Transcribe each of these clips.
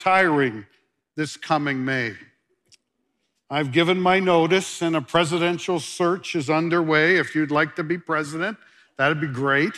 retiring this coming May. I've given my notice and a presidential search is underway. If you'd like to be president, that'd be great.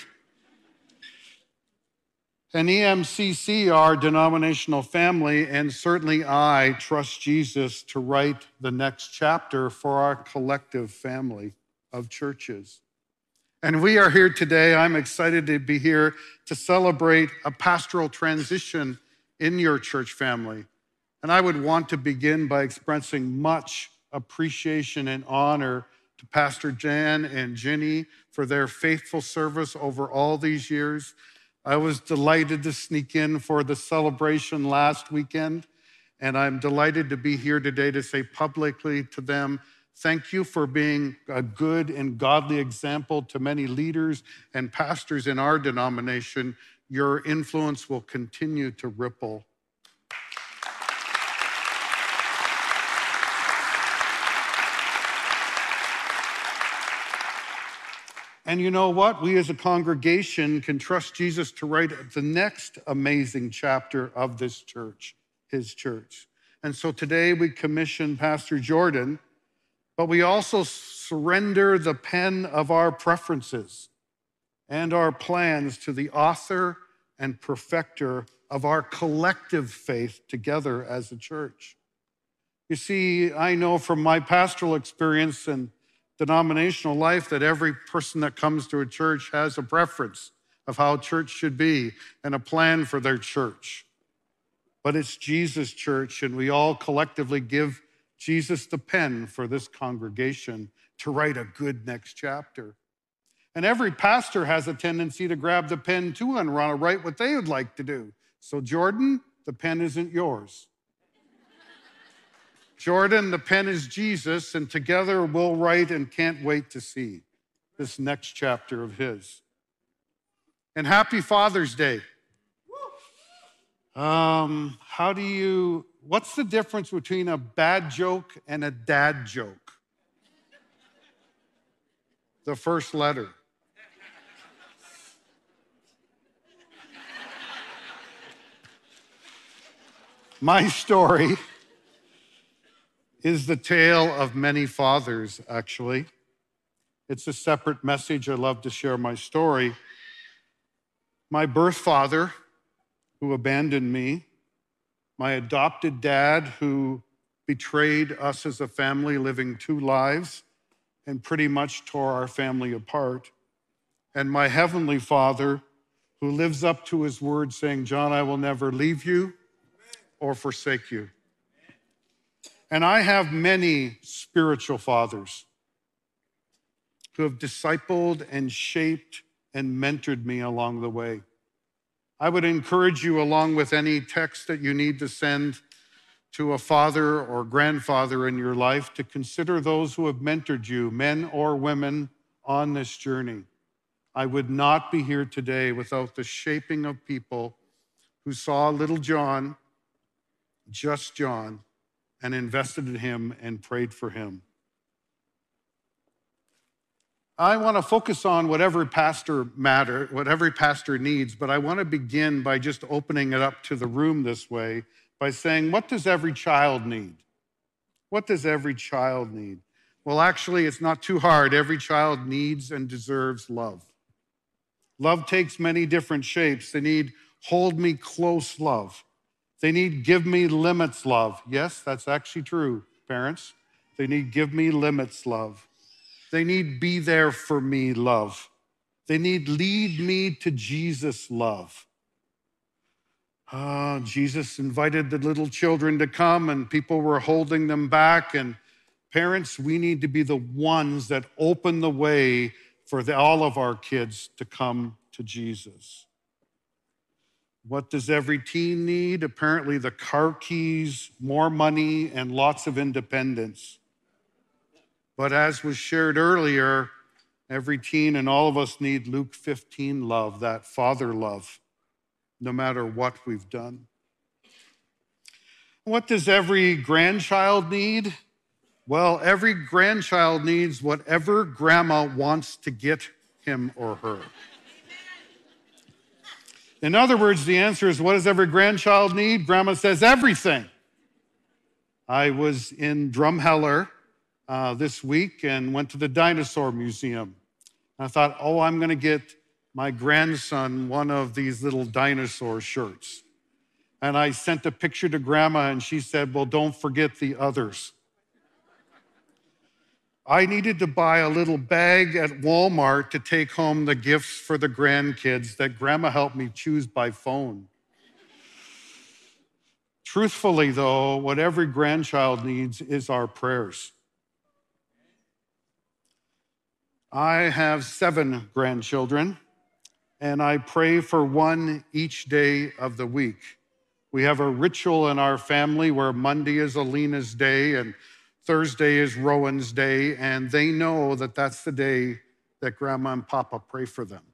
And EMCC, our denominational family, and certainly I trust Jesus to write the next chapter for our collective family of churches. And we are here today. I'm excited to be here to celebrate a pastoral transition in your church family. And I would want to begin by expressing much appreciation and honor to Pastor Jan and Ginny for their faithful service over all these years. I was delighted to sneak in for the celebration last weekend, and I'm delighted to be here today to say publicly to them, thank you for being a good and godly example to many leaders and pastors in our denomination. Your influence will continue to ripple. And you know what? We as a congregation can trust Jesus to write the next amazing chapter of this church, his church. And so today we commission Pastor Jordan, but we also surrender the pen of our preferences and our plans to the author and perfecter of our collective faith together as a church. You see, I know from my pastoral experience and denominational life that every person that comes to a church has a preference of how church should be and a plan for their church. But it's Jesus' church, and we all collectively give Jesus the pen for this congregation to write a good next chapter. And every pastor has a tendency to grab the pen too and want to write what they would like to do. So Jordan, the pen isn't yours. Jordan, the pen is Jesus, and together we'll write and can't wait to see this next chapter of his. And happy Father's Day. What's the difference between a bad joke and a dad joke? The first letter. My story is the tale of many fathers, actually. It's a separate message. I love to share my story. My birth father, who abandoned me, my adopted dad, who betrayed us as a family, living two lives, and pretty much tore our family apart, and my heavenly Father, who lives up to his word, saying, John, I will never leave you or forsake you. And I have many spiritual fathers who have discipled and shaped and mentored me along the way. I would encourage you, along with any text that you need to send to a father or grandfather in your life, to consider those who have mentored you, men or women, on this journey. I would not be here today without the shaping of people who saw little John, just John, and invested in him and prayed for him. I want to focus on what every pastor needs, but I want to begin by just opening it up to the room this way by saying, what does every child need? What does every child need? Well, actually, it's not too hard. Every child needs and deserves love. Love takes many different shapes. They need hold me close love. They need give me limits love. Yes, that's actually true, parents. They need give me limits love. They need be there for me love. They need lead me to Jesus love. Jesus invited the little children to come and people were holding them back. And parents, we need to be the ones that open the way for all of our kids to come to Jesus. What does every teen need? Apparently the car keys, more money, and lots of independence. But as was shared earlier, every teen and all of us need Luke 15 love, that father love, no matter what we've done. What does every grandchild need? Well, every grandchild needs whatever grandma wants to get him or her. In other words, the answer is, what does every grandchild need? Grandma says everything. I was in Drumheller this week and went to the Dinosaur Museum. I thought, I'm going to get my grandson one of these little dinosaur shirts. And I sent a picture to Grandma, and she said, well, don't forget the others. I needed to buy a little bag at Walmart to take home the gifts for the grandkids that Grandma helped me choose by phone. Truthfully, though, what every grandchild needs is our prayers. I have 7 grandchildren, and I pray for one each day of the week. We have a ritual in our family where Monday is Alina's day and Thursday is Rowan's day, and they know that that's the day that Grandma and Papa pray for them.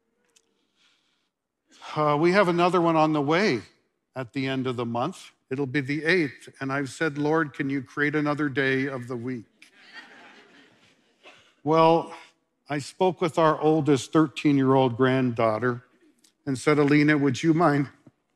We have another one on the way at the end of the month. It'll be the 8th, and I've said, Lord, can you create another day of the week? Well, I spoke with our oldest 13-year-old granddaughter and said, Alina, would you mind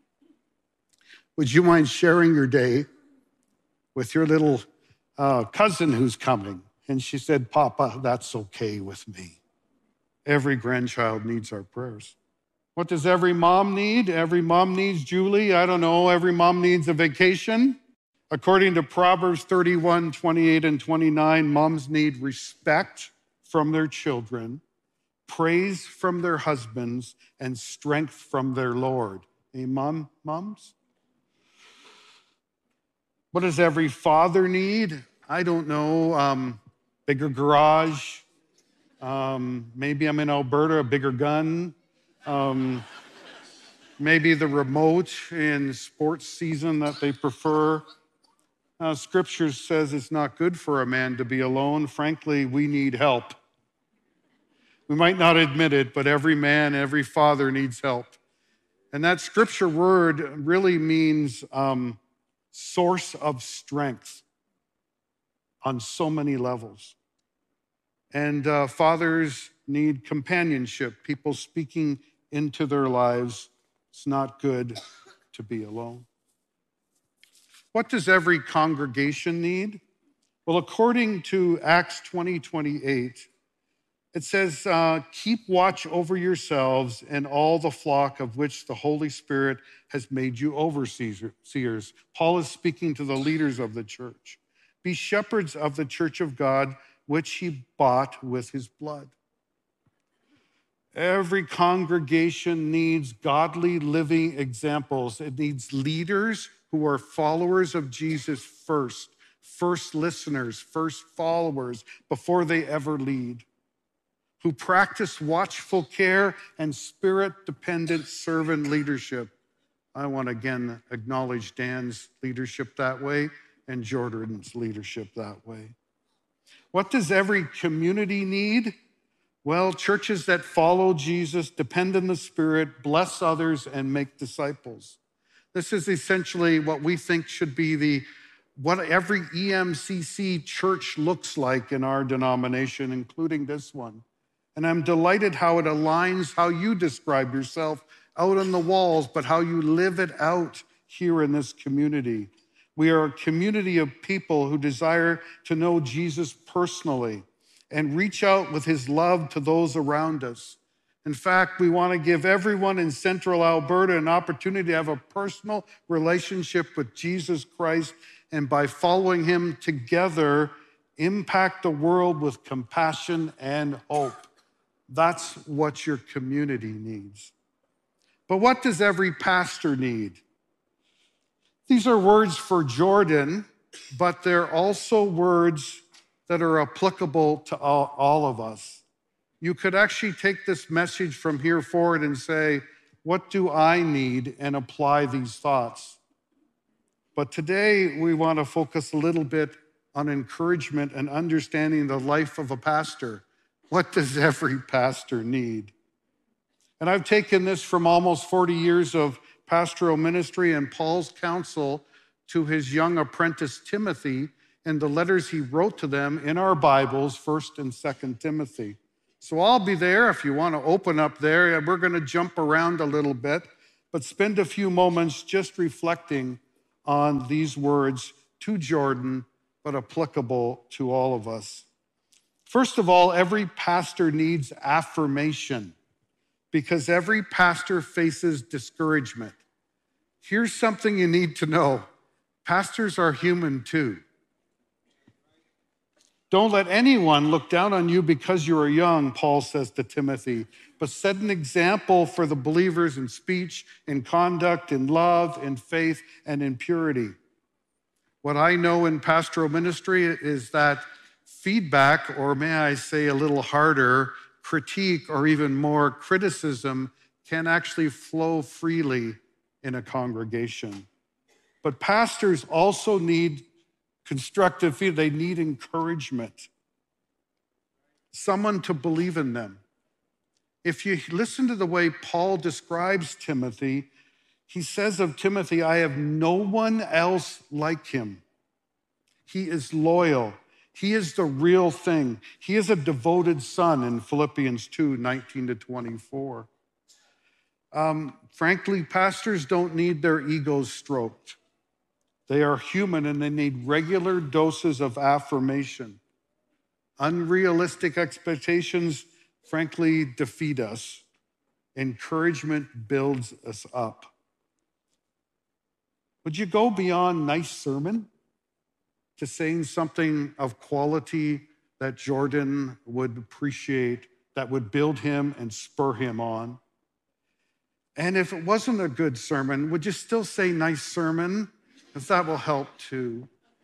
sharing your day with your little cousin who's coming? And she said, Papa, that's okay with me. Every grandchild needs our prayers. What does every mom need? Every mom needs Julie. I don't know. Every mom needs a vacation. According to Proverbs 31, 28, and 29, moms need respect from their children, praise from their husbands, and strength from their Lord. Hey, moms? What does every father need? I don't know. Bigger garage. Maybe I'm in Alberta, a bigger gun. Maybe the remote in sports season that they prefer. Scripture says it's not good for a man to be alone. Frankly, we need help. We might not admit it, but every man, every father needs help. And that scripture word really means source of strength on so many levels. And fathers need companionship, people speaking into their lives. It's not good to be alone. What does every congregation need? Well, according to Acts 20:28, it says, keep watch over yourselves and all the flock of which the Holy Spirit has made you overseers. Paul is speaking to the leaders of the church. Be shepherds of the church of God, which he bought with his blood. Every congregation needs godly living examples. It needs leaders who are followers of Jesus first listeners, first followers before they ever lead, who practice watchful care and spirit-dependent servant leadership. I want to again acknowledge Dan's leadership that way and Jordan's leadership that way. What does every community need? Well, churches that follow Jesus, depend on the Spirit, bless others, and make disciples. This is essentially what we think should be what every EMCC church looks like in our denomination, including this one. And I'm delighted how it aligns how you describe yourself out on the walls, but how you live it out here in this community. We are a community of people who desire to know Jesus personally and reach out with his love to those around us. In fact, we want to give everyone in Central Alberta an opportunity to have a personal relationship with Jesus Christ, and by following him together, impact the world with compassion and hope. That's what your community needs. But what does every pastor need? These are words for Jordan, but they're also words that are applicable to all of us. You could actually take this message from here forward and say, what do I need, and apply these thoughts. But today we want to focus a little bit on encouragement and understanding the life of a pastor. What does every pastor need? And I've taken this from almost 40 years of pastoral ministry and Paul's counsel to his young apprentice Timothy and the letters he wrote to them in our Bibles, 1st and 2nd Timothy. So I'll be there if you want to open up there. We're going to jump around a little bit. but spend a few moments just reflecting on these words to Jordan, but applicable to all of us. First of all, every pastor needs affirmation because every pastor faces discouragement. Here's something you need to know. Pastors are human too. Don't let anyone look down on you because you are young, Paul says to Timothy, but set an example for the believers in speech, in conduct, in love, in faith, and in purity. What I know in pastoral ministry is that feedback, or may I say a little harder, critique, or even more criticism can actually flow freely in a congregation. But pastors also need constructive feedback. They need encouragement, someone to believe in them. If you listen to the way Paul describes Timothy, he says of Timothy, I have no one else like him. He is loyal. He is the real thing. He is a devoted son in Philippians 2, 19-24. Frankly, pastors don't need their egos stroked. They are human and they need regular doses of affirmation. Unrealistic expectations, frankly, defeat us. Encouragement builds us up. Would you go beyond nice sermon to saying something of quality that Jordan would appreciate, that would build him and spur him on? And if it wasn't a good sermon, would you still say nice sermon? Because that will help too.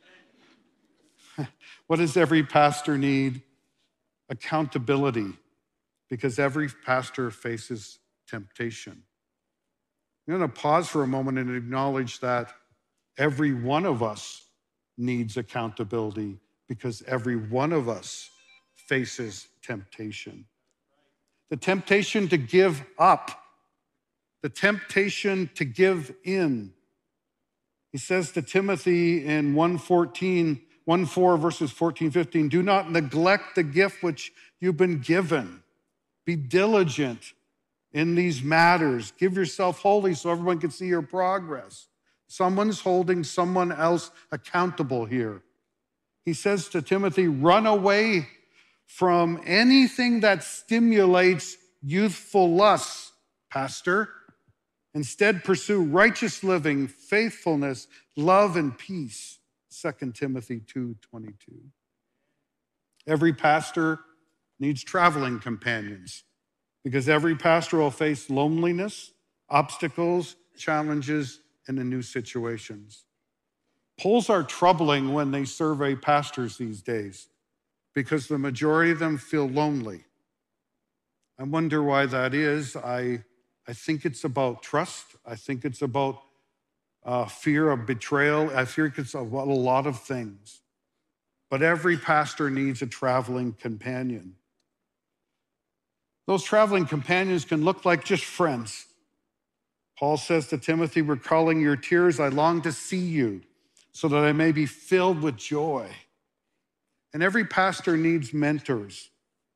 What does every pastor need? Accountability, because every pastor faces temptation. I'm going to pause for a moment and acknowledge that every one of us needs accountability because every one of us faces temptation. The temptation to give up, the temptation to give in. He says to Timothy in 1:4 verses 14, 15, do not neglect the gift which you've been given. Be diligent in these matters. Give yourself wholly so everyone can see your progress. Someone's holding someone else accountable here. He says to Timothy, run away from anything that stimulates youthful lusts, pastor. Instead, pursue righteous living, faithfulness, love, and peace. 2 Timothy 2:22. Every pastor needs traveling companions because every pastor will face loneliness, obstacles, challenges, and in new situations. Polls are troubling when they survey pastors these days because the majority of them feel lonely. I wonder why that is. I think it's about trust. I think it's about fear of betrayal. I think it's about a lot of things. But every pastor needs a traveling companion. Those traveling companions can look like just friends. Paul says to Timothy, recalling your tears, I long to see you so that I may be filled with joy. And every pastor needs mentors.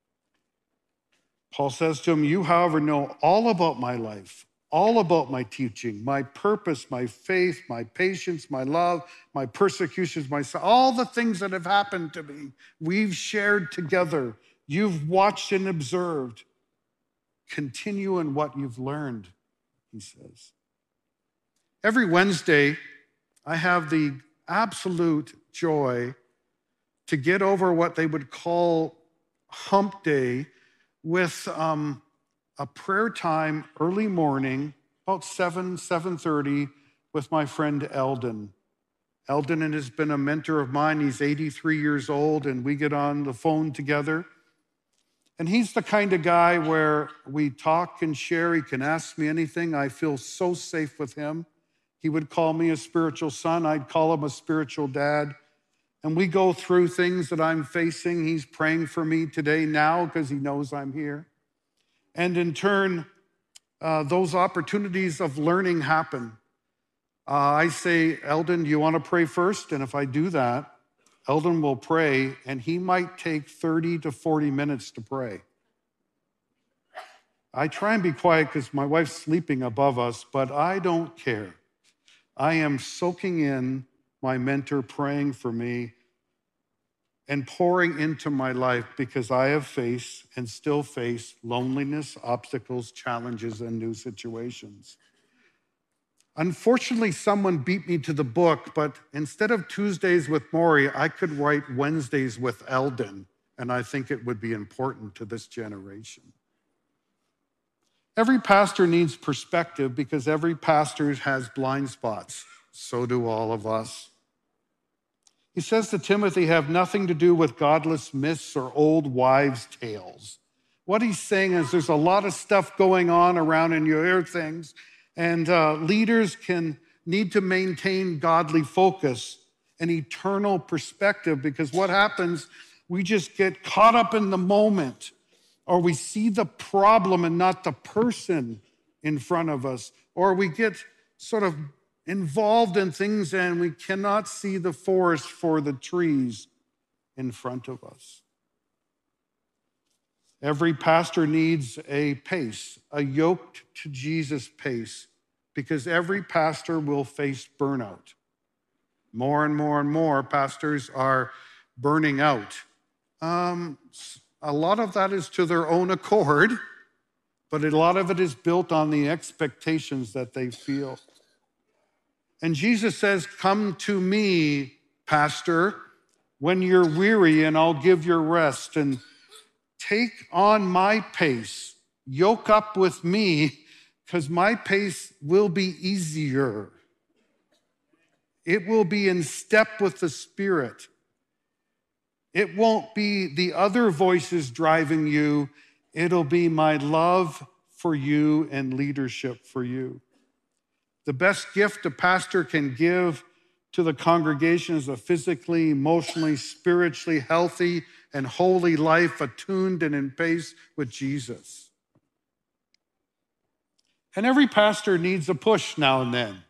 Paul says to him, you, however, know all about my life, all about my teaching, my purpose, my faith, my patience, my love, my persecutions, all the things that have happened to me. We've shared together. You've watched and observed. Continue in what you've learned, he says. Every Wednesday, I have the absolute joy to get over what they would call hump day with a prayer time early morning, about 7:30, with my friend Eldon. Eldon has been a mentor of mine. He's 83 years old, and we get on the phone together. And he's the kind of guy where we talk and share. He can ask me anything. I feel so safe with him. He would call me a spiritual son. I'd call him a spiritual dad. And we go through things that I'm facing. He's praying for me today now because he knows I'm here. And in turn, those opportunities of learning happen. I say, Eldon, do you want to pray first? And if I do that, Eldon will pray, and he might take 30 to 40 minutes to pray. I try and be quiet because my wife's sleeping above us, but I don't care. I am soaking in my mentor praying for me and pouring into my life because I have faced and still face loneliness, obstacles, challenges, and new situations. Unfortunately, someone beat me to the book, but instead of Tuesdays with Maury, I could write Wednesdays with Eldon, and I think it would be important to this generation. Every pastor needs perspective because every pastor has blind spots. So do all of us. He says to Timothy, have nothing to do with godless myths or old wives' tales. What he's saying is there's a lot of stuff going on around and you hear things, and leaders need to maintain godly focus and eternal perspective because what happens, we just get caught up in the moment or we see the problem and not the person in front of us, or we get sort of involved in things and we cannot see the forest for the trees in front of us. Every pastor needs a pace, a yoked to Jesus pace, because every pastor will face burnout. More and more and more pastors are burning out. A lot of that is to their own accord, but a lot of it is built on the expectations that they feel. And Jesus says, come to me, pastor, when you're weary, and I'll give you rest. And take on my pace. Yoke up with me, because my pace will be easier. It will be in step with the Spirit. It won't be the other voices driving you. It'll be my love for you and leadership for you. The best gift a pastor can give to the congregation is a physically, emotionally, spiritually healthy and holy life attuned and in pace with Jesus. And every pastor needs a push now and then,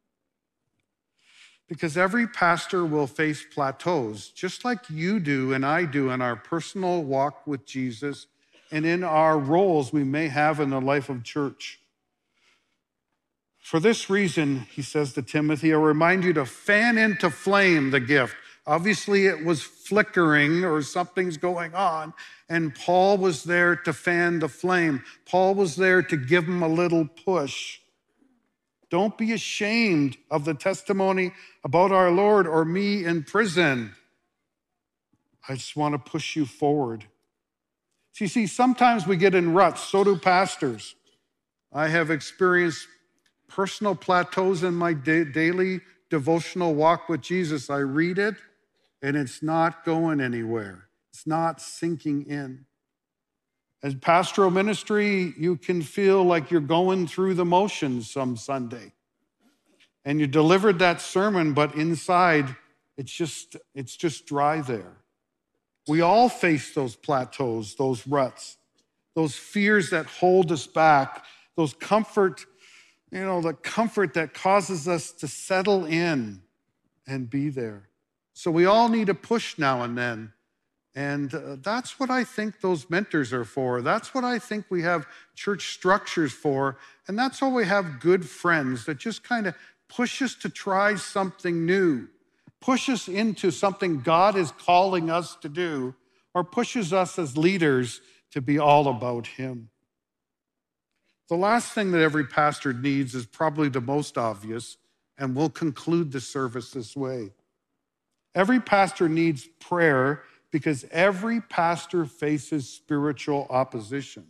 because every pastor will face plateaus, just like you do and I do in our personal walk with Jesus and in our roles we may have in the life of church. For this reason, he says to Timothy, I remind you to fan into flame the gift. Obviously, it was flickering or something's going on, and Paul was there to fan the flame. Paul was there to give him a little push. Don't be ashamed of the testimony about our Lord or me in prison. I just want to push you forward. So you see, sometimes we get in ruts. So do pastors. I have experienced personal plateaus in my daily devotional walk with Jesus. I read it, and it's not going anywhere. It's not sinking in. As pastoral ministry, you can feel like you're going through the motions some Sunday. And you delivered that sermon, but inside, it's just dry there. We all face those plateaus, those ruts, those fears that hold us back, those comfort, the comfort that causes us to settle in and be there. So we all need a push now and then. And that's what I think those mentors are for. That's what I think we have church structures for. And that's why we have good friends that just kind of push us to try something new, push us into something God is calling us to do, or pushes us as leaders to be all about Him. The last thing that every pastor needs is probably the most obvious, and we'll conclude the service this way. Every pastor needs prayer because every pastor faces spiritual opposition.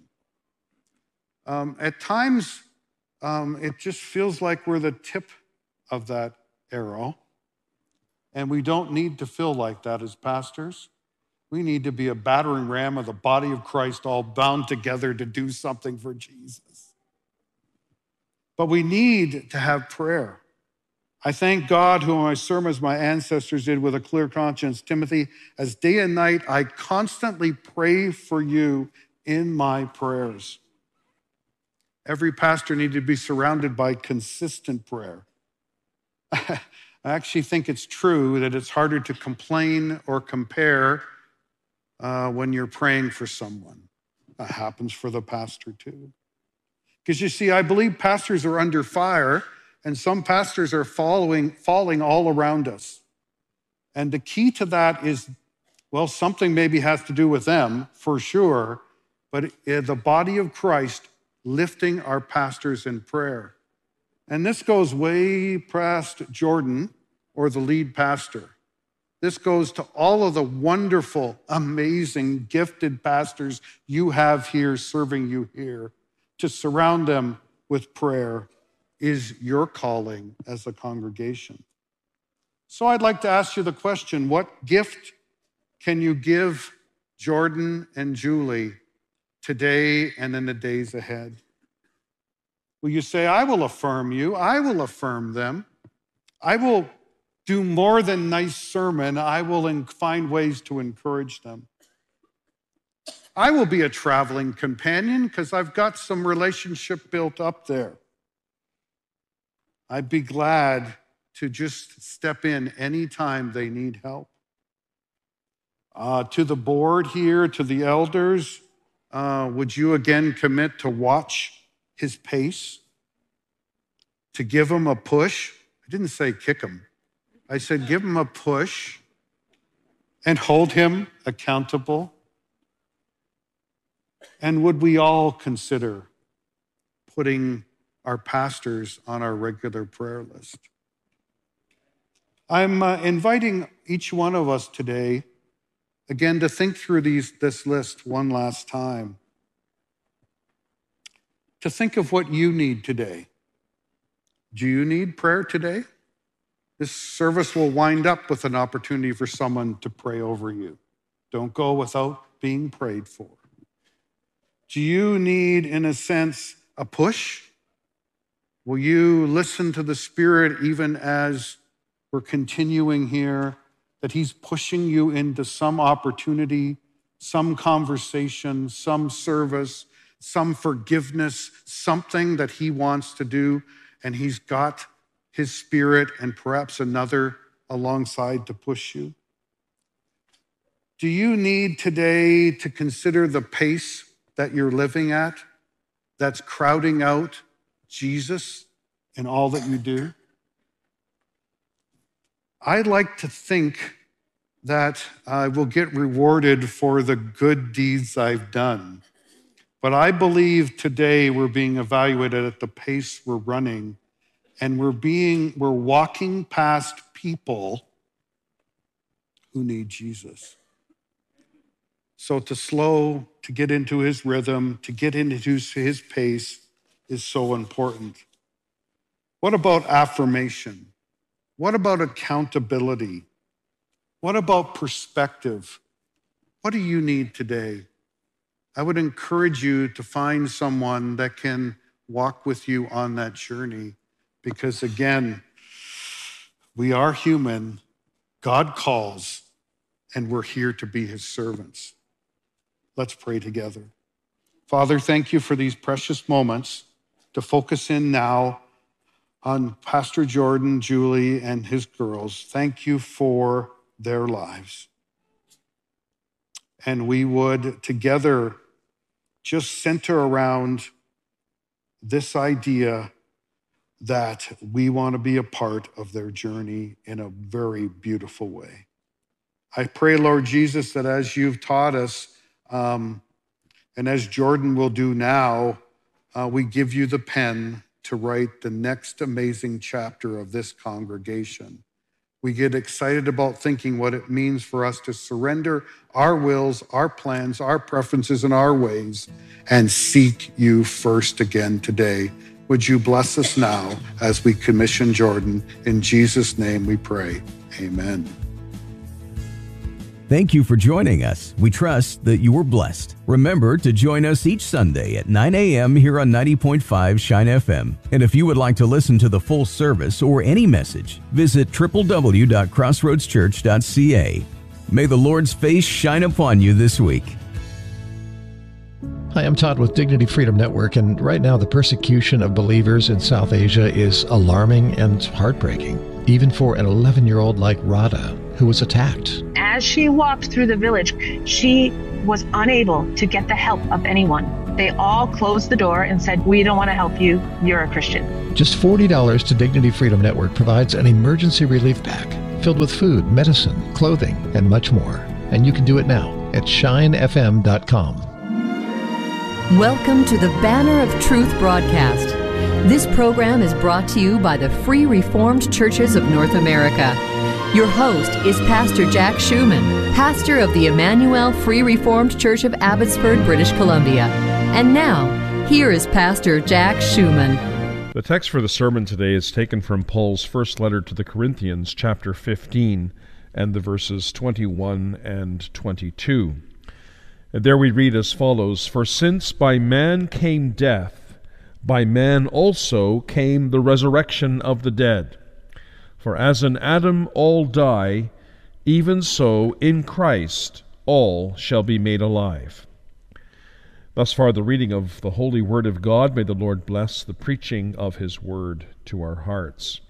At times, it just feels like we're the tip of that arrow, and we don't need to feel like that as pastors. We need to be a battering ram of the body of Christ, all bound together to do something for Jesus. But we need to have prayer. I thank God who I serve as my ancestors did with a clear conscience. Timothy, as day and night, I constantly pray for you in my prayers. Every pastor needs to be surrounded by consistent prayer. I actually think it's true that it's harder to complain or compare when you're praying for someone. That happens for the pastor too. Because you see, I believe pastors are under fire, and some pastors are falling all around us. And the key to that is, well, something maybe has to do with them, for sure, but the body of Christ lifting our pastors in prayer. And this goes way past Jordan or the lead pastor. This goes to all of the wonderful, amazing, gifted pastors you have here serving you here. To surround them with prayer is your calling as a congregation. So I'd like to ask you the question, what gift can you give Jordan and Julie today and in the days ahead? Will you say, I will affirm you, I will affirm them, I will do more than nice sermon, I will find ways to encourage them. I will be a traveling companion because I've got some relationship built up there. I'd be glad to just step in anytime they need help. To the board here, to the elders, would you again commit to watch his pace, to give him a push? I didn't say kick him. I said give him a push and hold him accountable. And would we all consider putting our pastors on our regular prayer list? I'm inviting each one of us today, again, to think through this list one last time. To think of what you need today. Do you need prayer today? This service will wind up with an opportunity for someone to pray over you. Don't go without being prayed for. Do you need, in a sense, a push? Will you listen to the Spirit even as we're continuing here, that he's pushing you into some opportunity, some conversation, some service, some forgiveness, something that he wants to do, and he's got his Spirit and perhaps another alongside to push you? Do you need today to consider the pace that you're living at that's crowding out Jesus in all that you do? I'd like to think that I will get rewarded for the good deeds I've done. But I believe today we're being evaluated at the pace we're running, and we're walking past people who need Jesus. So to slow, to get into his rhythm, to get into his pace is so important. What about affirmation? What about accountability? What about perspective? What do you need today? I would encourage you to find someone that can walk with you on that journey, because again, we are human, God calls, and we're here to be his servants. Let's pray together. Father, thank you for these precious moments to focus in now on Pastor Jordan, Julie, and his girls. Thank you for their lives. And we would together just center around this idea that we want to be a part of their journey in a very beautiful way. I pray, Lord Jesus, that as you've taught us, and as Jordan will do now, we give you the pen to write the next amazing chapter of this congregation. We get excited about thinking what it means for us to surrender our wills, our plans, our preferences, and our ways, and seek you first again today. Would you bless us now as we commission Jordan? In Jesus' name we pray. Amen. Thank you for joining us. We trust that you were blessed. Remember to join us each Sunday at 9 a.m. here on 90.5 Shine FM. And if you would like to listen to the full service or any message, visit www.crossroadschurch.ca. May the Lord's face shine upon you this week. Hi, I'm Todd with Dignity Freedom Network, and right now the persecution of believers in South Asia is alarming and heartbreaking, even for an 11-year-old like Radha, who was attacked. As she walked through the village, she was unable to get the help of anyone. They all closed the door and said, we don't want to help you. You're a Christian. Just $40 to Dignity Freedom Network provides an emergency relief pack filled with food, medicine, clothing, and much more. And you can do it now at shinefm.com. Welcome to the Banner of Truth broadcast. This program is brought to you by the Free Reformed Churches of North America. Your host is Pastor Jack Schumann, pastor of the Emmanuel Free Reformed Church of Abbotsford, British Columbia. And now, here is Pastor Jack Schumann. The text for the sermon today is taken from Paul's first letter to the Corinthians, chapter 15, and the verses 21 and 22. And there we read as follows, "For since by man came death, by man also came the resurrection of the dead. For as in Adam all die, even so in Christ all shall be made alive." Thus far the reading of the holy word of God. May the Lord bless the preaching of his word to our hearts.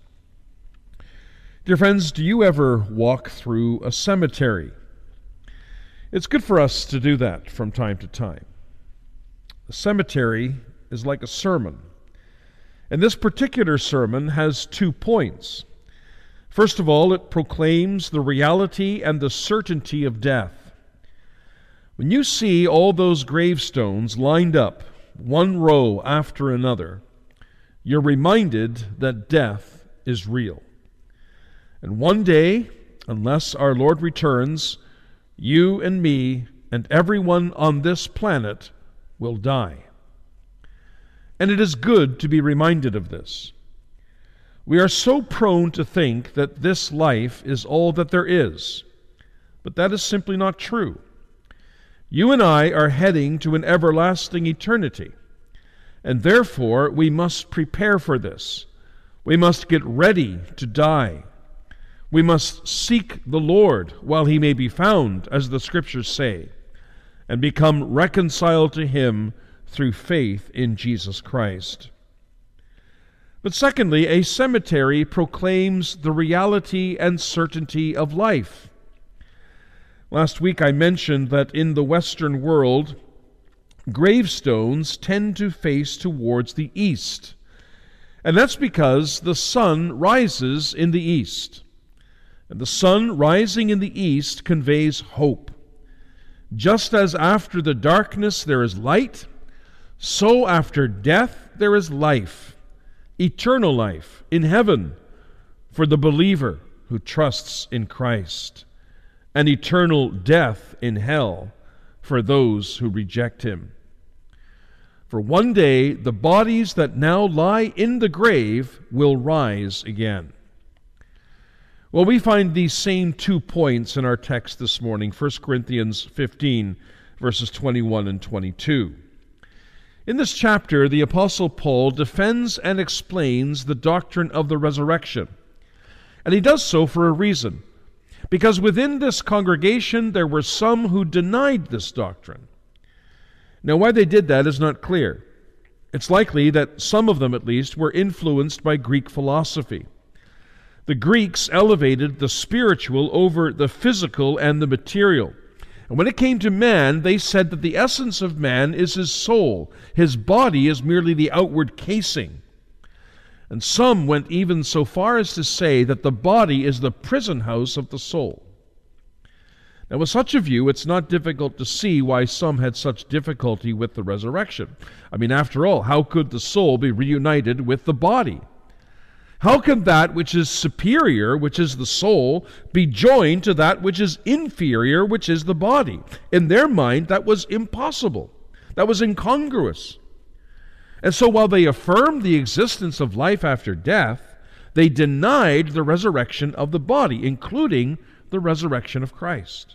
Dear friends, do you ever walk through a cemetery? It's good for us to do that from time to time. A cemetery is like a sermon. And this particular sermon has 2 points. First of all, it proclaims the reality and the certainty of death. When you see all those gravestones lined up, one row after another, you're reminded that death is real. And one day, unless our Lord returns, you and me and everyone on this planet will die. And it is good to be reminded of this. We are so prone to think that this life is all that there is, but that is simply not true. You and I are heading to an everlasting eternity, and therefore we must prepare for this. We must get ready to die. We must seek the Lord while he may be found, as the Scriptures say, and become reconciled to him through faith in Jesus Christ. But secondly, a cemetery proclaims the reality and certainty of life. Last week I mentioned that in the Western world, gravestones tend to face towards the east. And that's because the sun rises in the east. And the sun rising in the east conveys hope. Just as after the darkness there is light, so after death there is life, eternal life in heaven for the believer who trusts in Christ, and eternal death in hell for those who reject him. For one day the bodies that now lie in the grave will rise again. Well, we find these same 2 points in our text this morning, 1 Corinthians 15, verses 21 and 22. In this chapter, the Apostle Paul defends and explains the doctrine of the resurrection. And he does so for a reason, because within this congregation there were some who denied this doctrine. Now, why they did that is not clear. It's likely that some of them, at least, were influenced by Greek philosophy. The Greeks elevated the spiritual over the physical and the material. And when it came to man, they said that the essence of man is his soul. His body is merely the outward casing. And some went even so far as to say that the body is the prison house of the soul. Now, with such a view, it's not difficult to see why some had such difficulty with the resurrection. I mean, after all, how could the soul be reunited with the body? How can that which is superior, which is the soul, be joined to that which is inferior, which is the body? In their mind, that was impossible. That was incongruous. And so while they affirmed the existence of life after death, they denied the resurrection of the body, including the resurrection of Christ.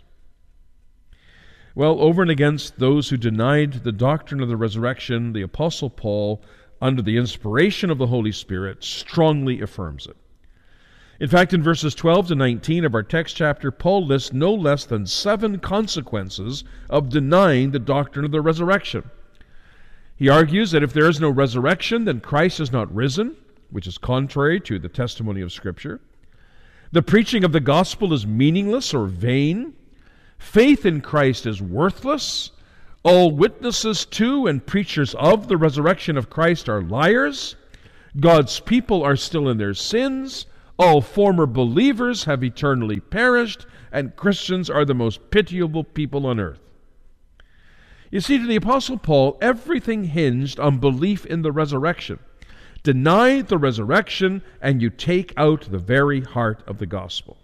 Well, over and against those who denied the doctrine of the resurrection, the Apostle Paul, under the inspiration of the Holy Spirit, strongly affirms it. In fact, in verses 12 to 19 of our text chapter, Paul lists no less than 7 consequences of denying the doctrine of the resurrection. He argues that if there is no resurrection, then Christ is not risen, which is contrary to the testimony of Scripture. The preaching of the gospel is meaningless or vain. Faith in Christ is worthless. All witnesses to and preachers of the resurrection of Christ are liars. God's people are still in their sins. All former believers have eternally perished, and Christians are the most pitiable people on earth. You see, to the Apostle Paul, everything hinged on belief in the resurrection. Deny the resurrection, and you take out the very heart of the gospel.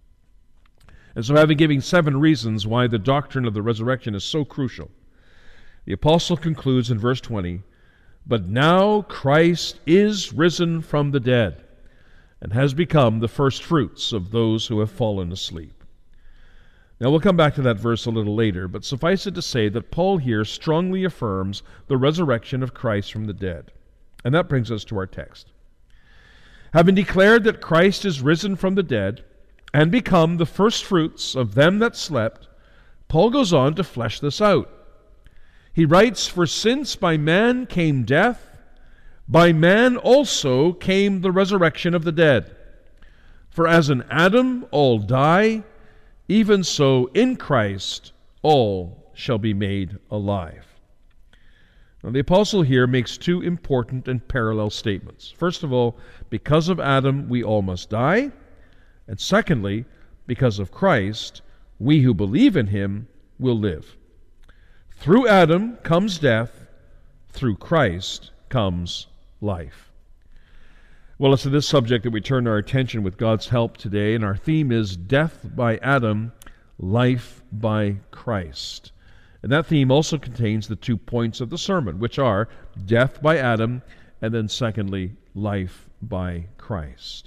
And so, having given 7 reasons why the doctrine of the resurrection is so crucial, the apostle concludes in verse 20, "But now Christ is risen from the dead, and has become the first fruits of those who have fallen asleep." Now we'll come back to that verse a little later, but suffice it to say that Paul here strongly affirms the resurrection of Christ from the dead. And that brings us to our text. Having declared that Christ is risen from the dead, and become the first fruits of them that slept, Paul goes on to flesh this out. He writes, "For since by man came death, by man also came the resurrection of the dead. For as in Adam all die, even so in Christ all shall be made alive." Now the apostle here makes 2 important and parallel statements. First of all, because of Adam we all must die. And secondly, because of Christ, we who believe in him will live. Through Adam comes death, through Christ comes life. Well, it's to this subject that we turn our attention with God's help today, and our theme is Death by Adam, Life by Christ. And that theme also contains the 2 points of the sermon, which are death by Adam, and then secondly, life by Christ.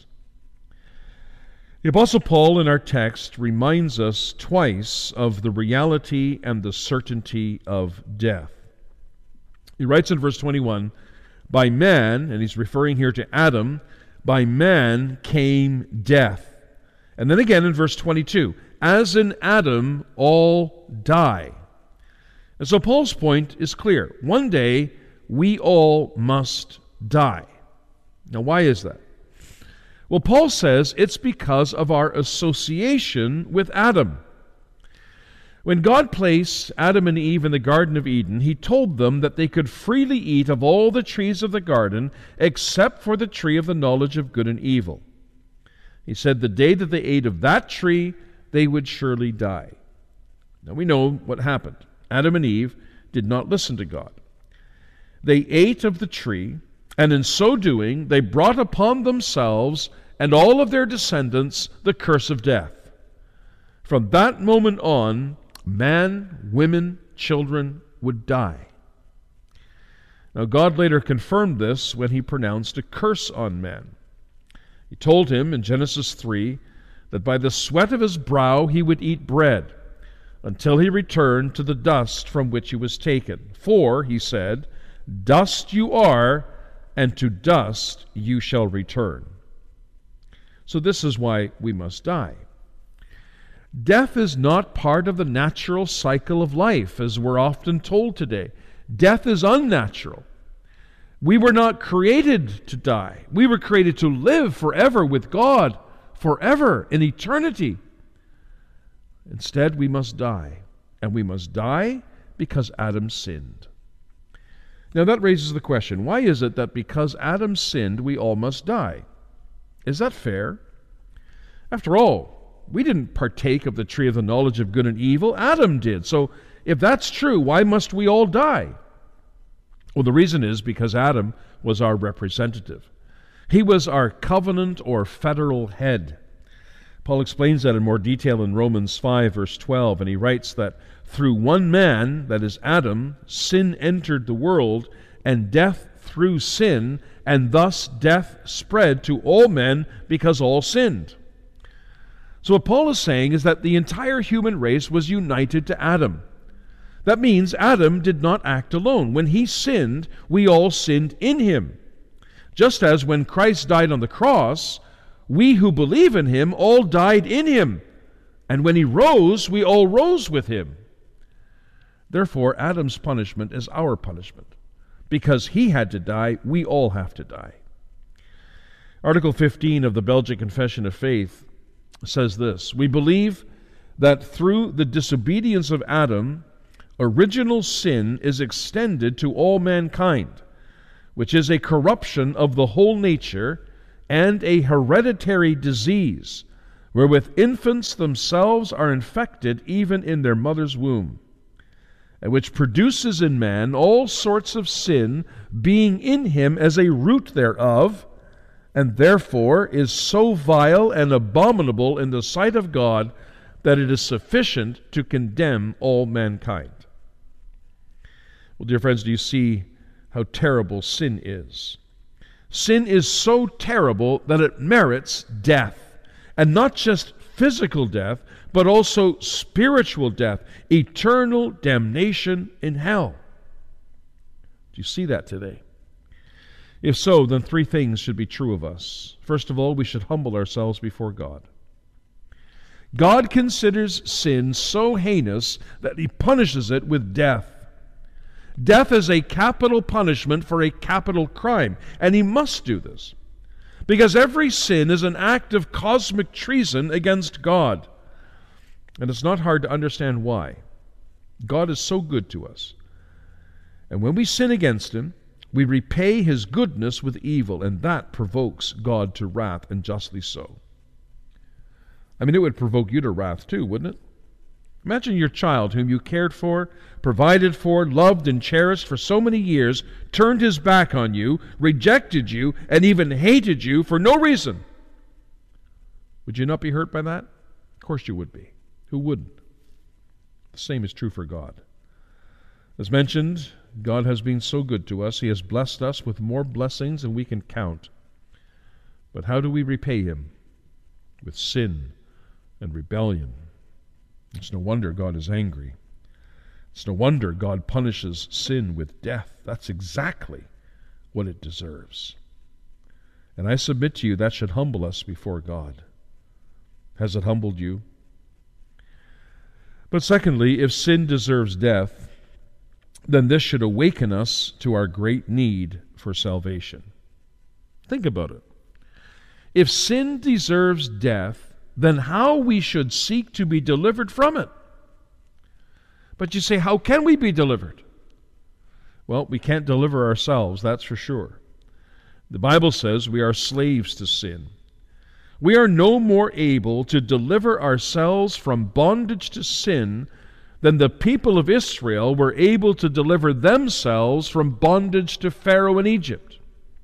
The Apostle Paul in our text reminds us twice of the reality and the certainty of death. He writes in verse 21, "By man," and he's referring here to Adam, "by man came death." And then again in verse 22, "As in Adam all die." And so Paul's point is clear. One day we all must die. Now why is that? Well, Paul says it's because of our association with Adam. When God placed Adam and Eve in the Garden of Eden, he told them that they could freely eat of all the trees of the garden except for the tree of the knowledge of good and evil. He said the day that they ate of that tree, they would surely die. Now we know what happened. Adam and Eve did not listen to God. They ate of the tree, and in so doing, they brought upon themselves and all of their descendants the curse of death. From that moment on, man, women, children would die. Now, God later confirmed this when he pronounced a curse on man. He told him in Genesis 3 that by the sweat of his brow he would eat bread until he returned to the dust from which he was taken. For, he said, dust you are, and to dust you shall return. So this is why we must die. Death is not part of the natural cycle of life, as we're often told today. Death is unnatural. We were not created to die. We were created to live forever with God, forever in eternity. Instead, we must die. And we must die because Adam sinned. Now that raises the question, why is it that because Adam sinned, we all must die? Is that fair? After all, we didn't partake of the tree of the knowledge of good and evil. Adam did. So if that's true, why must we all die? Well, the reason is because Adam was our representative. He was our covenant or federal head. Paul explains that in more detail in Romans 5, verse 12, and he writes that through one man, that is Adam, sin entered the world, and death through sin, and thus death spread to all men because all sinned. So what Paul is saying is that the entire human race was united to Adam. That means Adam did not act alone. When he sinned, we all sinned in him. Just as when Christ died on the cross, we who believe in him all died in him. And when he rose, we all rose with him. Therefore, Adam's punishment is our punishment. Because he had to die, we all have to die. Article 15 of the Belgic Confession of Faith says this: we believe that through the disobedience of Adam, Original sin is extended to all mankind, which is a corruption of the whole nature and a hereditary disease, wherewith infants themselves are infected even in their mother's womb, and which produces in man all sorts of sin, being in him as a root thereof, and therefore is so vile and abominable in the sight of God that it is sufficient to condemn all mankind. Well, dear friends, do you see how terrible sin is? Sin is so terrible that it merits death, and not just physical death, but also spiritual death, eternal damnation in hell. Do you see that today? If so, then three things should be true of us. First of all, we should humble ourselves before God. God considers sin so heinous that He punishes it with death. Death is a capital punishment for a capital crime, and He must do this, because every sin is an act of cosmic treason against God. And it's not hard to understand why. God is so good to us. And when we sin against Him, we repay His goodness with evil, and that provokes God to wrath, and justly so. I mean, it would provoke you to wrath too, wouldn't it? Imagine your child whom you cared for, provided for, loved, and cherished for so many years, turned his back on you, rejected you, and even hated you for no reason. Would you not be hurt by that? Of course you would be. Who wouldn't? The same is true for God. As mentioned, God has been so good to us. He has blessed us with more blessings than we can count. But how do we repay Him? With sin and rebellion. It's no wonder God is angry. It's no wonder God punishes sin with death. That's exactly what it deserves. And I submit to you that should humble us before God. Has it humbled you? But secondly, if sin deserves death, then this should awaken us to our great need for salvation. Think about it. If sin deserves death, then how we should seek to be delivered from it. But you say, how can we be delivered? Well, we can't deliver ourselves, that's for sure. The Bible says we are slaves to sin. We are no more able to deliver ourselves from bondage to sin than the people of Israel were able to deliver themselves from bondage to Pharaoh in Egypt.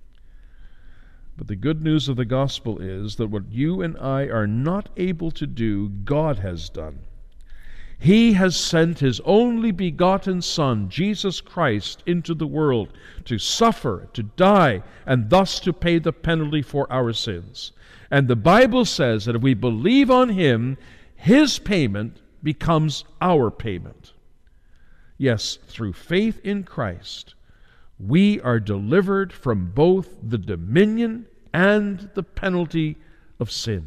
But the good news of the gospel is that what you and I are not able to do, God has done. He has sent His only begotten Son, Jesus Christ, into the world to suffer, to die, and thus to pay the penalty for our sins. And the Bible says that if we believe on Him, His payment becomes our payment. Yes, through faith in Christ, we are delivered from both the dominion and the penalty of sin.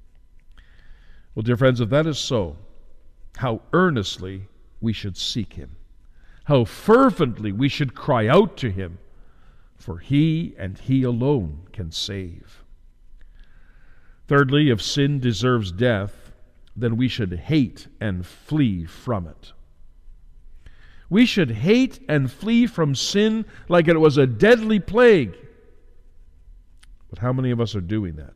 Well, dear friends, if that is so, how earnestly we should seek Him. How fervently we should cry out to Him, for He and He alone can save. Thirdly, if sin deserves death, then we should hate and flee from it. We should hate and flee from sin like it was a deadly plague. But how many of us are doing that?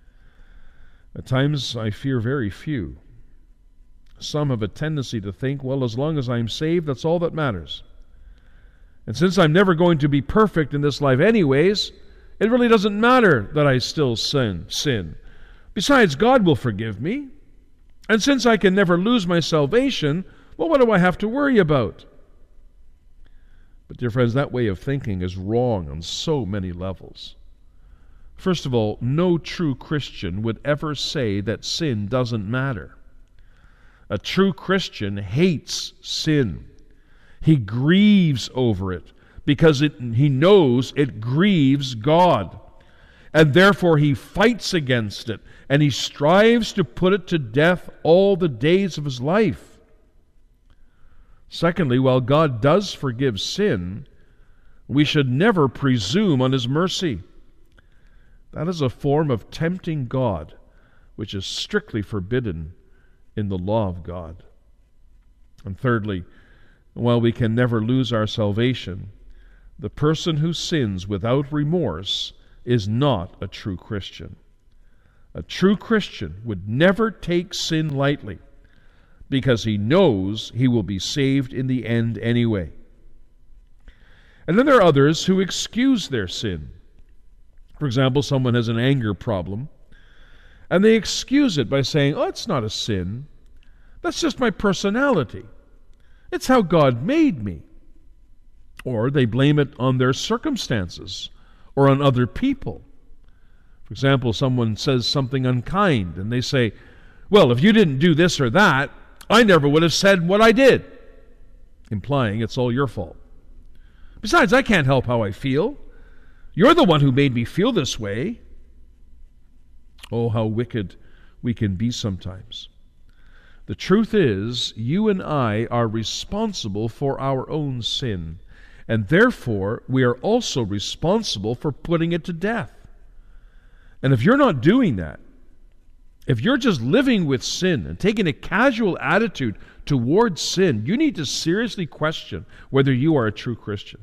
At times, I fear very few. Some have a tendency to think, well, as long as I'm saved, that's all that matters. And since I'm never going to be perfect in this life anyways, it really doesn't matter that I still sin. Besides, God will forgive me. And since I can never lose my salvation, well, what do I have to worry about? But dear friends, that way of thinking is wrong on so many levels. First of all, no true Christian would ever say that sin doesn't matter. A true Christian hates sin. He grieves over it because he knows it grieves God. And therefore he fights against it, and he strives to put it to death all the days of his life. Secondly, while God does forgive sin, we should never presume on His mercy. That is a form of tempting God, which is strictly forbidden in the law of God. And thirdly, while we can never lose our salvation, the person who sins without remorse is not a true Christian. A true Christian would never take sin lightly because he knows he will be saved in the end anyway. And then there are others who excuse their sin. For example, someone has an anger problem, and they excuse it by saying, "Oh, it's not a sin. That's just my personality. It's how God made me." Or they blame it on their circumstances or on other people. For example, someone says something unkind, and they say, "Well, if you didn't do this or that, I never would have said what I did," implying it's all your fault. "Besides, I can't help how I feel. You're the one who made me feel this way." Oh, how wicked we can be sometimes. The truth is, you and I are responsible for our own sin, and therefore we are also responsible for putting it to death. And if you're not doing that, if you're just living with sin and taking a casual attitude towards sin, you need to seriously question whether you are a true Christian.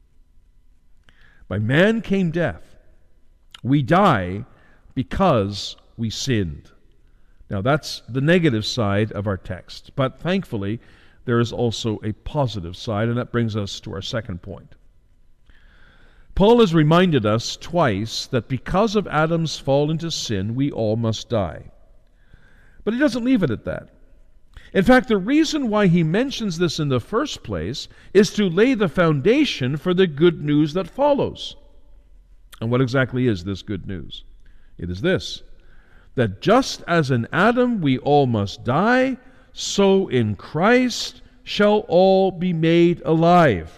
By man came death. We die because we sinned. Now that's the negative side of our text, but thankfully there is also a positive side, and that brings us to our second point. Paul has reminded us twice that because of Adam's fall into sin, we all must die. But he doesn't leave it at that. In fact, the reason why he mentions this in the first place is to lay the foundation for the good news that follows. And what exactly is this good news? It is this: that just as in Adam we all must die, so in Christ shall all be made alive.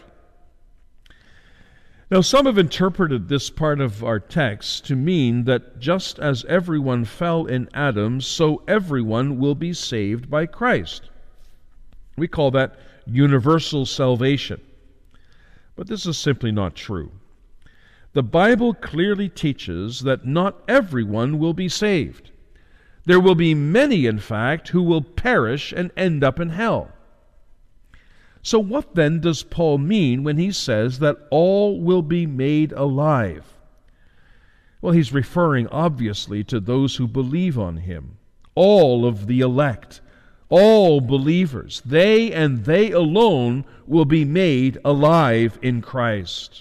Now, some have interpreted this part of our text to mean that just as everyone fell in Adam, so everyone will be saved by Christ. We call that universal salvation. But this is simply not true. The Bible clearly teaches that not everyone will be saved. There will be many, in fact, who will perish and end up in hell. So what then does Paul mean when he says that all will be made alive? Well, he's referring obviously to those who believe on him. All of the elect, all believers, they and they alone will be made alive in Christ.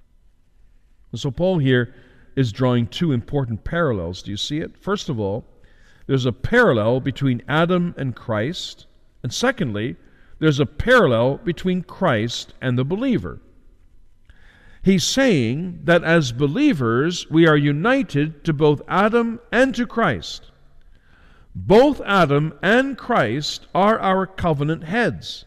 And so Paul here is drawing two important parallels. Do you see it? First of all, there's a parallel between Adam and Christ. And secondly, there's a parallel between Christ and the believer. He's saying that as believers, we are united to both Adam and to Christ. Both Adam and Christ are our covenant heads.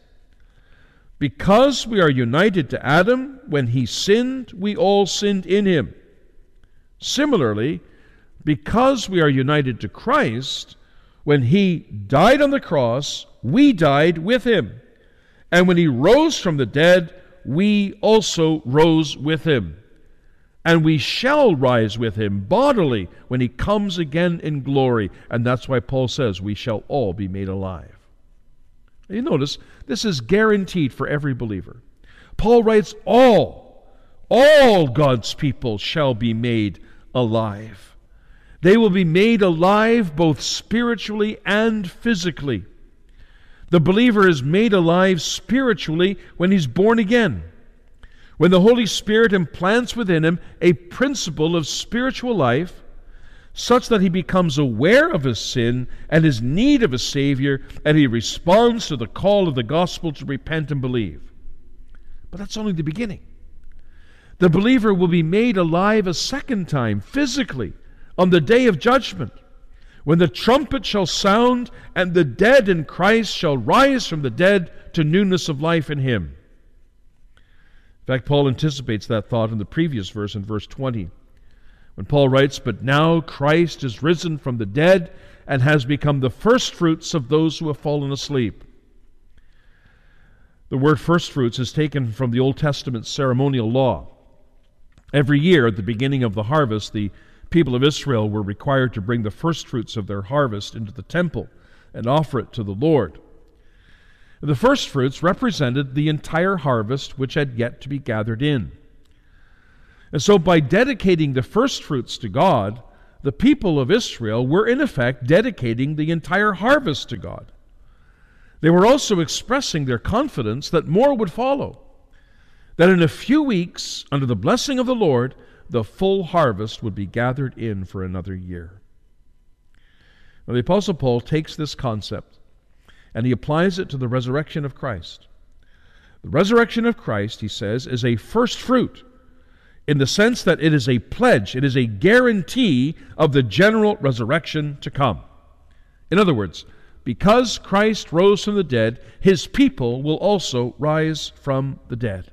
Because we are united to Adam, when he sinned, we all sinned in him. Similarly, because we are united to Christ, when he died on the cross, we died with him. And when he rose from the dead, we also rose with him. And we shall rise with him bodily when he comes again in glory. And that's why Paul says we shall all be made alive. You notice, this is guaranteed for every believer. Paul writes, all God's people shall be made alive. They will be made alive both spiritually and physically. The believer is made alive spiritually when he's born again, when the Holy Spirit implants within him a principle of spiritual life such that he becomes aware of his sin and his need of a Savior, and he responds to the call of the gospel to repent and believe. But that's only the beginning. The believer will be made alive a second time, physically, on the day of judgment, when the trumpet shall sound and the dead in Christ shall rise from the dead to newness of life in him. In fact, Paul anticipates that thought in the previous verse, in verse 20, when Paul writes, "But now Christ is risen from the dead and has become the firstfruits of those who have fallen asleep." The word firstfruits is taken from the Old Testament ceremonial law. Every year at the beginning of the harvest, the people of Israel were required to bring the firstfruits of their harvest into the temple and offer it to the Lord. The first fruits represented the entire harvest which had yet to be gathered in. And so by dedicating the first fruits to God, the people of Israel were in effect dedicating the entire harvest to God. They were also expressing their confidence that more would follow, that in a few weeks, under the blessing of the Lord, the full harvest would be gathered in for another year. Now, the Apostle Paul takes this concept and he applies it to the resurrection of Christ. The resurrection of Christ, he says, is a first fruit in the sense that it is a pledge, it is a guarantee of the general resurrection to come. In other words, because Christ rose from the dead, his people will also rise from the dead.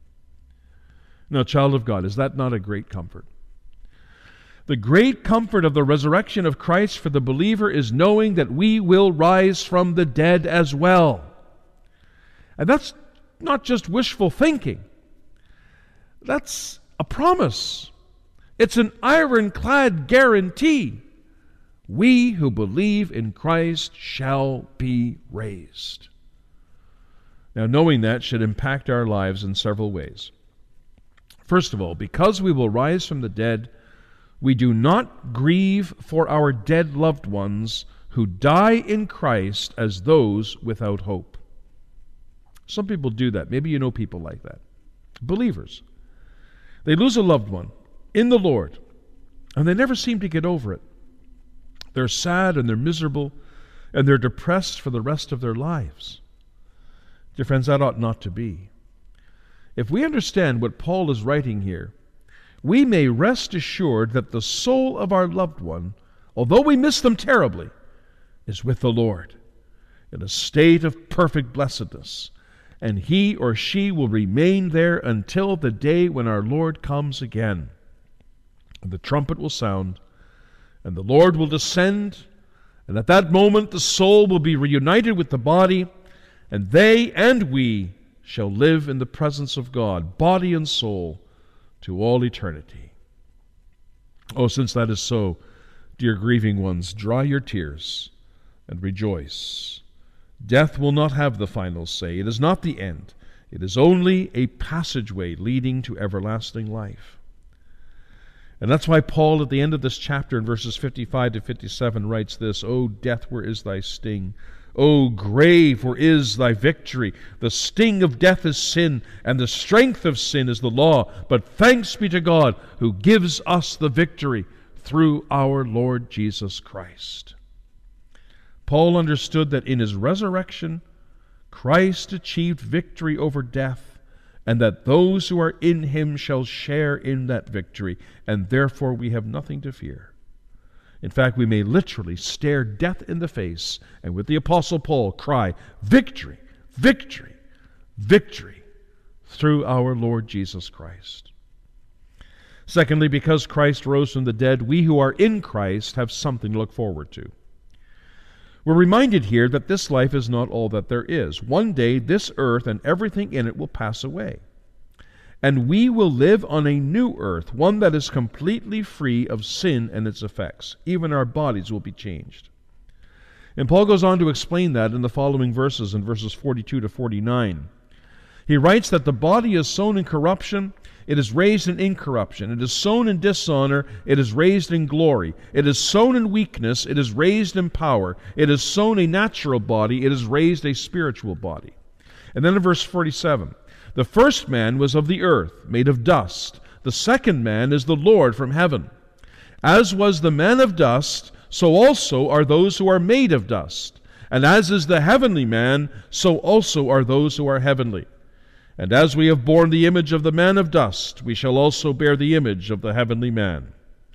Now, child of God, is that not a great comfort? The great comfort of the resurrection of Christ for the believer is knowing that we will rise from the dead as well. And that's not just wishful thinking. That's a promise. It's an ironclad guarantee. We who believe in Christ shall be raised. Now, knowing that should impact our lives in several ways. First of all, because we will rise from the dead, we do not grieve for our dead loved ones who die in Christ as those without hope. Some people do that. Maybe you know people like that. Believers. They lose a loved one in the Lord, and they never seem to get over it. They're sad and they're miserable, and they're depressed for the rest of their lives. Dear friends, that ought not to be. If we understand what Paul is writing here, we may rest assured that the soul of our loved one, although we miss them terribly, is with the Lord in a state of perfect blessedness, and he or she will remain there until the day when our Lord comes again. And the trumpet will sound, and the Lord will descend, and at that moment the soul will be reunited with the body, and they and we shall live in the presence of God, body and soul, to all eternity. Oh, since that is so, dear grieving ones, dry your tears and rejoice. Death will not have the final say. It is not the end. It is only a passageway leading to everlasting life. And that's why Paul, at the end of this chapter, in verses 55 to 57, writes this, O death, where is thy sting? O grave, where is thy victory? The sting of death is sin, and the strength of sin is the law. But thanks be to God, who gives us the victory through our Lord Jesus Christ. Paul understood that in his resurrection, Christ achieved victory over death, and that those who are in him shall share in that victory, and therefore we have nothing to fear. In fact, we may literally stare death in the face and with the Apostle Paul cry, victory, victory, victory through our Lord Jesus Christ. Secondly, because Christ rose from the dead, we who are in Christ have something to look forward to. We're reminded here that this life is not all that there is. One day, this earth and everything in it will pass away. And we will live on a new earth, one that is completely free of sin and its effects. Even our bodies will be changed. And Paul goes on to explain that in the following verses, in verses 42 to 49. He writes that the body is sown in corruption, it is raised in incorruption. It is sown in dishonor, it is raised in glory. It is sown in weakness, it is raised in power. It is sown a natural body, it is raised a spiritual body. And then in verse 47, the first man was of the earth, made of dust. The second man is the Lord from heaven. As was the man of dust, so also are those who are made of dust. And as is the heavenly man, so also are those who are heavenly. And as we have borne the image of the man of dust, we shall also bear the image of the heavenly man.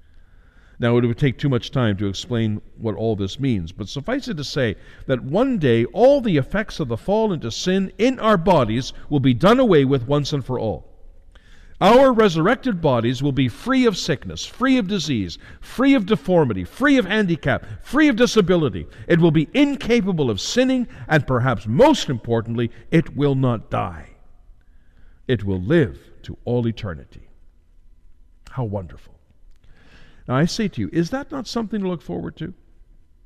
Now, it would take too much time to explain what all this means, but suffice it to say that one day all the effects of the fall into sin in our bodies will be done away with once and for all. Our resurrected bodies will be free of sickness, free of disease, free of deformity, free of handicap, free of disability. It will be incapable of sinning, and perhaps most importantly, it will not die. It will live to all eternity. How wonderful. Now I say to you, is that not something to look forward to?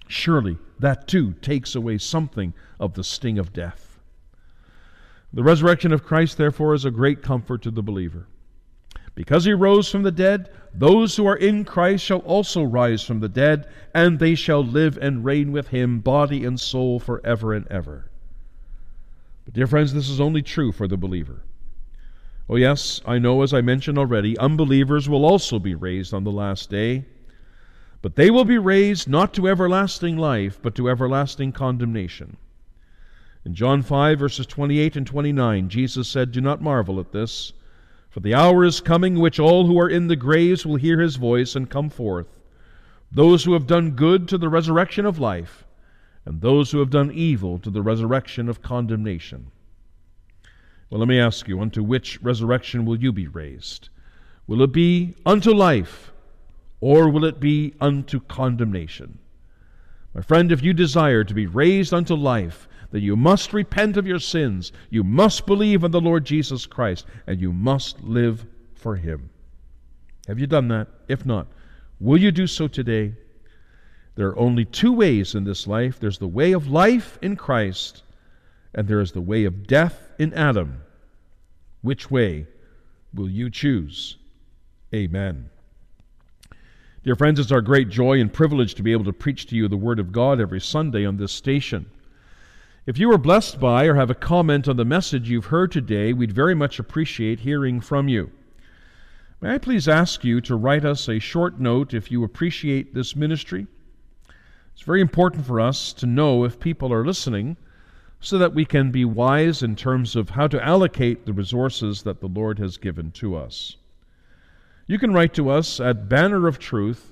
Surely that too takes away something of the sting of death. The resurrection of Christ, therefore, is a great comfort to the believer. Because he rose from the dead, those who are in Christ shall also rise from the dead, and they shall live and reign with him, body and soul, forever and ever. But dear friends, this is only true for the believer. Oh yes, I know, as I mentioned already, unbelievers will also be raised on the last day, but they will be raised not to everlasting life, but to everlasting condemnation. In John 5, verses 28 and 29, Jesus said, "Do not marvel at this, for the hour is coming in which all who are in the graves will hear his voice and come forth, those who have done good to the resurrection of life, and those who have done evil to the resurrection of condemnation." Well, let me ask you, unto which resurrection will you be raised? Will it be unto life, or will it be unto condemnation? My friend, if you desire to be raised unto life, then you must repent of your sins, you must believe in the Lord Jesus Christ, and you must live for him. Have you done that? If not, will you do so today? There are only two ways in this life. There's the way of life in Christ, and there is the way of death in Adam. Which way will you choose? Amen. Dear friends, it's our great joy and privilege to be able to preach to you the Word of God every Sunday on this station. If you were blessed by or have a comment on the message you've heard today, we'd very much appreciate hearing from you. May I please ask you to write us a short note if you appreciate this ministry? It's very important for us to know if people are listening so that we can be wise in terms of how to allocate the resources that the Lord has given to us. You can write to us at Banner of Truth,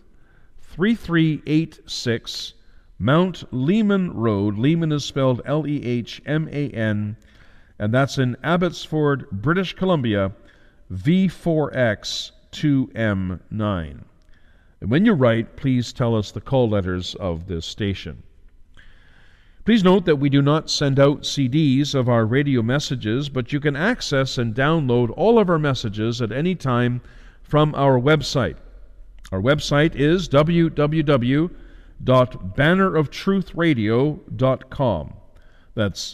3386 Mount Lehman Road. Lehman is spelled Lehman, and that's in Abbotsford, British Columbia, V4X 2M9. And when you write, please tell us the call letters of this station. Please note that we do not send out CDs of our radio messages, but you can access and download all of our messages at any time from our website. Our website is www.banneroftruthradio.com. That's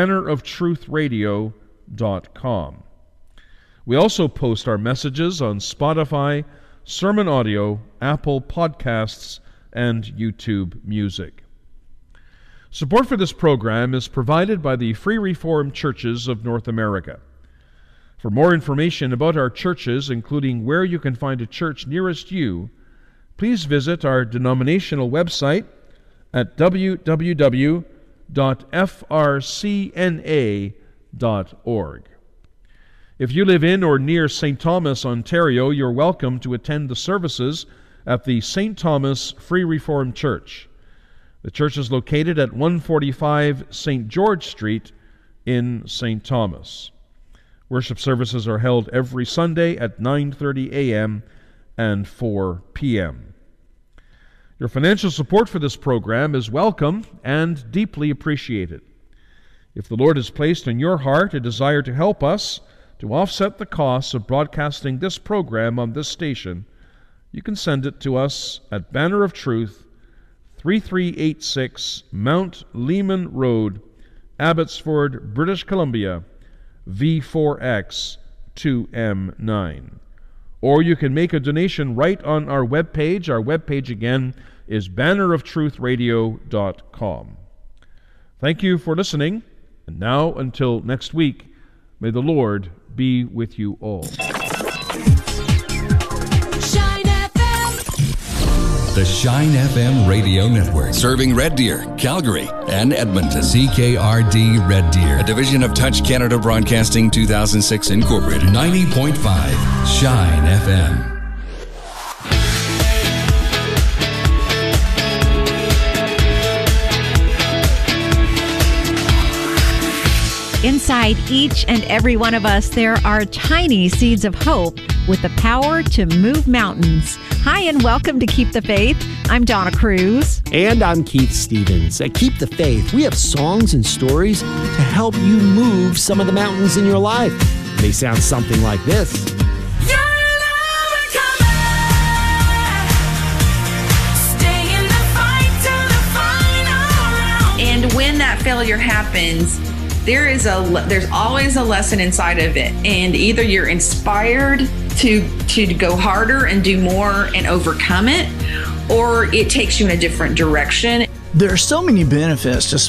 banneroftruthradio.com. We also post our messages on Spotify, Sermon Audio, Apple Podcasts, and YouTube Music. Support for this program is provided by the Free Reformed Churches of North America. For more information about our churches, including where you can find a church nearest you, please visit our denominational website at www.frcna.org. If you live in or near St. Thomas, Ontario, you're welcome to attend the services at the St. Thomas Free Reformed Church. The church is located at 145 St. George Street in St. Thomas. Worship services are held every Sunday at 9:30 a.m. and 4 p.m. Your financial support for this program is welcome and deeply appreciated. If the Lord has placed in your heart a desire to help us to offset the costs of broadcasting this program on this station, you can send it to us at Banner of Truth, 3386 Mount Lehman Road, Abbotsford, British Columbia, V4X 2M9. Or you can make a donation right on our webpage. Our webpage again is banneroftruthradio.com. Thank you for listening, and now until next week, may the Lord be with you all. The Shine FM Radio Network, serving Red Deer, Calgary, and Edmonton. CKRD Red Deer, a division of Touch Canada Broadcasting 2006 Incorporated. 90.5 Shine FM. Inside each and every one of us, there are tiny seeds of hope with the power to move mountains. Hi, and welcome to Keep the Faith. I'm Donna Cruz. And I'm Keith Stevens. At Keep the Faith, we have songs and stories to help you move some of the mountains in your life. They sound something like this. when that failure happens, there's always a lesson inside of it. And either you're inspired to go harder and do more and overcome it, or it takes you in a different direction. There are so many benefits to